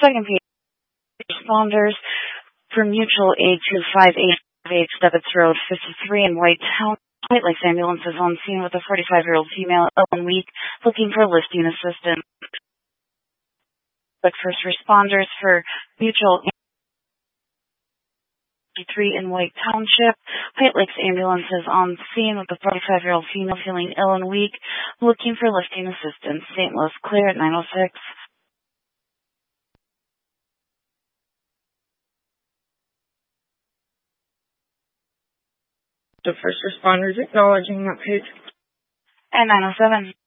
Second page, responders for mutual aid to 588 Stebbits Road, 53 in White Lakes ambulance is on scene with a 45-year-old female, Ellen Week, looking for lifting assistance. But first responders for mutual 53 in White Township, White Lakes ambulance is on scene with a 45-year-old female feeling ill and weak, looking for lifting assistance. St. Louis clear at 9:06. The first responders acknowledging that page. At 9:07.